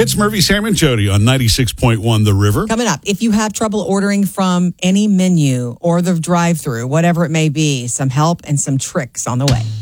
It's Murphy, Sam, and Jody on 96.1 The River. Coming up, if you have trouble ordering from any menu or the drive-thru, whatever it may be, some help and some tricks on the way.